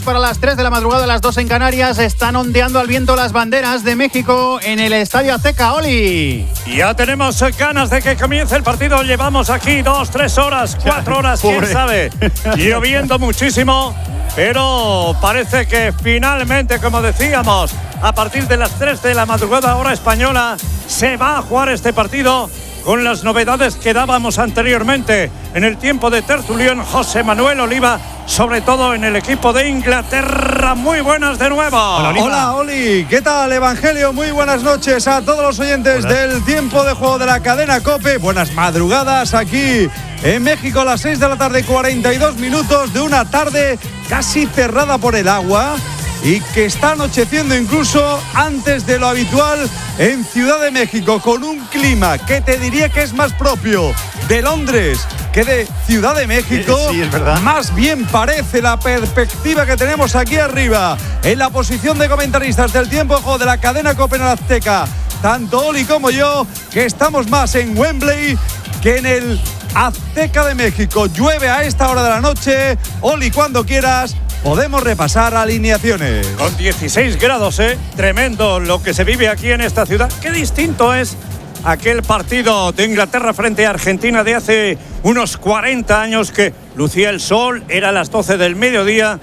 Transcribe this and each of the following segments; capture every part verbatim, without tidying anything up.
Para las tres de la madrugada, las dos en Canarias, están ondeando al viento las banderas de México en el Estadio Azteca. Oli. Ya tenemos ganas de que comience el partido. Llevamos aquí dos, tres horas, cuatro horas, quién sabe. Lloviendo muchísimo, pero parece que finalmente, como decíamos, a partir de las tres de la madrugada, hora española, se va a jugar este partido con las novedades que dábamos anteriormente en el tiempo de tertulión José Manuel Oliva, sobre todo en el equipo de Inglaterra. Muy buenas de nuevo. Hola, Hola Oli, ¿qué tal, Evangelio? Muy buenas noches a todos los oyentes Hola. del tiempo de juego de la cadena COPE. Buenas madrugadas aquí en México, a las seis de la tarde, cuarenta y dos minutos de una tarde casi cerrada por el agua y que está anocheciendo incluso antes de lo habitual en Ciudad de México, con un clima que te diría que es más propio de Londres que de Ciudad de México. Sí, es verdad. Más bien parece la perspectiva que tenemos aquí arriba en la posición de comentaristas del tiempo de juego de la cadena COPE en el Azteca, tanto Oli como yo, que estamos más en Wembley que en el Azteca de México. Llueve a esta hora de la noche. Oli, cuando quieras podemos repasar alineaciones. Con dieciséis grados, ¿eh? Tremendo lo que se vive aquí en esta ciudad. Qué distinto es aquel partido de Inglaterra frente a Argentina de hace unos cuarenta años, que lucía el sol, era a las doce del mediodía,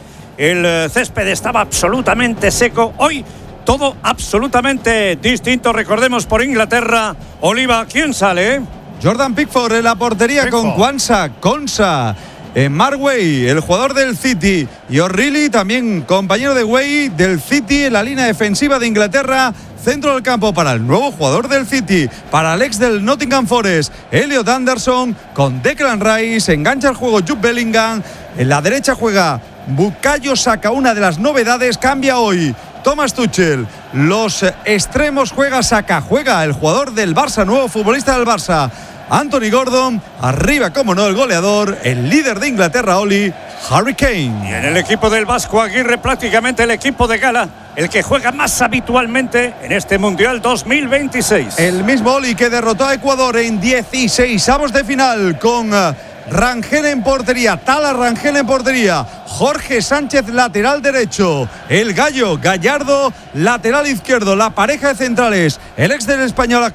el césped estaba absolutamente seco. Hoy todo absolutamente distinto. Recordemos, por Inglaterra, Oliva, ¿quién sale? Eh? Jordan Pickford en la portería Pickford. Con Kwanzaa Konsa. En Mark Way, el jugador del City, y O'Reilly, también compañero de Way del City, en la línea defensiva de Inglaterra. Centro del campo para el nuevo jugador del City, para el ex del Nottingham Forest, Elliot Anderson, con Declan Rice. Engancha el juego Jude Bellingham. En la derecha juega Bukayo Saka, una de las novedades. Cambia hoy Thomas Tuchel. Los extremos juega Saka, juega el jugador del Barça, nuevo futbolista del Barça, Anthony Gordon. Arriba, como no, el goleador, el líder de Inglaterra, Oli, Harry Kane. Y en el equipo del Vasco Aguirre, prácticamente el equipo de gala, el que juega más habitualmente en este Mundial dos mil veintiséis. El mismo Oli que derrotó a Ecuador en dieciseisavos de final, con Rangel en portería, Tala Rangel en portería, Jorge Sánchez lateral derecho, el Gallo Gallardo lateral izquierdo, la pareja de centrales, el ex del Español